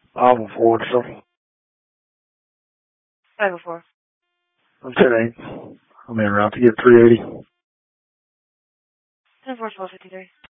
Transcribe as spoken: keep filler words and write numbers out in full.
five oh four, what's up? five oh four. I'm ten eight. I'm en route to get three eighty. ten four, twelve fifty-three.